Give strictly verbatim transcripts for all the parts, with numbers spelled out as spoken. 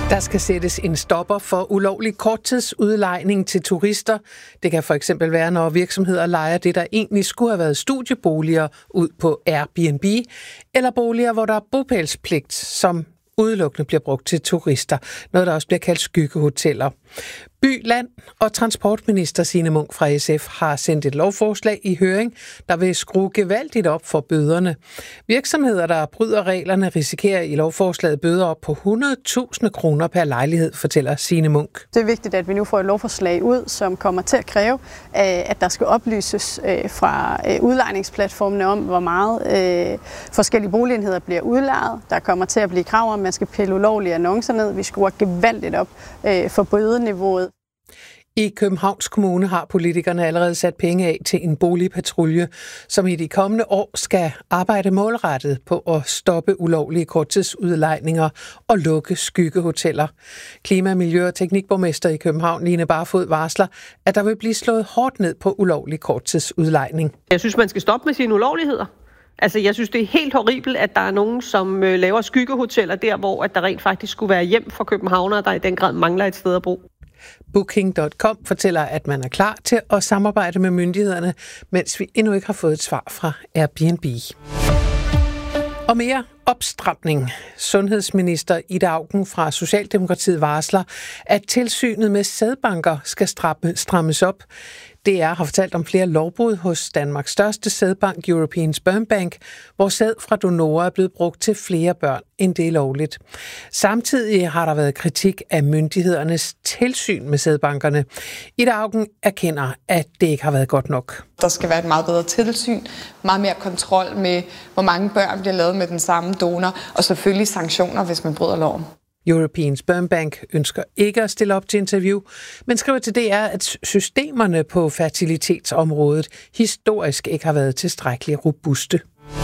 Der skal sættes en stopper for ulovlig korttidsudlejning til turister. Det kan for eksempel være, når virksomheder lejer det, der egentlig skulle have været studieboliger ud på Airbnb, eller boliger, hvor der er bopælspligt, som udelukkende bliver brugt til turister. Noget, der også bliver kaldt skyggehoteller. By, Land og transportminister Signe Munk fra S F har sendt et lovforslag i høring, der vil skrue gevaldigt op for bøderne. Virksomheder, der bryder reglerne, risikerer i lovforslaget bøder op på hundrede tusind kroner per lejlighed, fortæller Signe Munk. Det er vigtigt, at vi nu får et lovforslag ud, som kommer til at kræve, at der skal oplyses fra udlejningsplatformene om, hvor meget forskellige boligenheder bliver udlejet. Der kommer til at blive krav om, at man skal pille ulovlige annoncer ned. Vi skruer gevaldigt op for bødeniveauet. I Københavns Kommune har politikerne allerede sat penge af til en boligpatrulje, som i de kommende år skal arbejde målrettet på at stoppe ulovlige korttidsudlejninger og lukke skyggehoteller. Klima-, Miljø- og Teknikborgmester i København, Line Barfod, varsler, at der vil blive slået hårdt ned på ulovlig korttidsudlejning. Jeg synes, man skal stoppe med sine ulovligheder. Altså, jeg synes, det er helt horribelt, at der er nogen, som øh, laver skyggehoteller der, hvor at der rent faktisk skulle være hjem for københavnere, der i den grad mangler et sted at bo. Booking punktum com fortæller, at man er klar til at samarbejde med myndighederne, mens vi endnu ikke har fået et svar fra Airbnb. Og mere opstramning. Sundhedsminister Ida Auken fra Socialdemokratiet varsler, at tilsynet med sædbanker skal strammes op. D R har fortalt om flere lovbrud hos Danmarks største sædbank, European Sperm Bank, hvor sæd fra donorer er blevet brugt til flere børn, end det er lovligt. Samtidig har der været kritik af myndighedernes tilsyn med sædbankerne. Ida Auken erkender, at det ikke har været godt nok. Der skal være et meget bedre tilsyn, meget mere kontrol med, hvor mange børn bliver lavet med den samme donor, og selvfølgelig sanktioner, hvis man bryder loven. European Sperm Bank ønsker ikke at stille op til interview, men skriver til D R, at systemerne på fertilitetsområdet historisk ikke har været tilstrækkeligt robuste.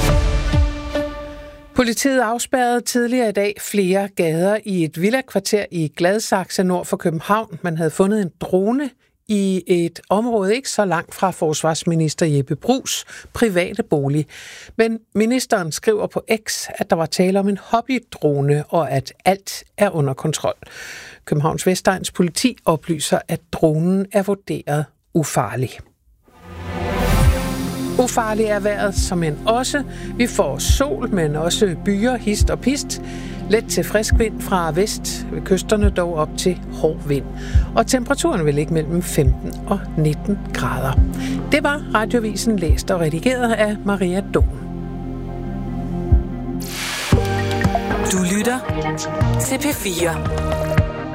Politiet afspærrede tidligere i dag flere gader i et villakvarter i Gladsaxe nord for København. Man havde fundet en drone i et område ikke så langt fra forsvarsminister Jeppe Brugs private bolig. Men ministeren skriver på X, at der var tale om en hobbydrone, og at alt er under kontrol. Københavns Vestegns politi oplyser, at dronen er vurderet ufarlig. Ufarlig er vejret, som end også. Vi får sol, men også byer, hist og pist. Let til frisk vind fra vest, ved kysterne dog op til hård vind. Og temperaturen vil ligge mellem femten og nitten grader. Det var Radioavisen læst og redigeret af Maria Dohn. Du lytter til P fire.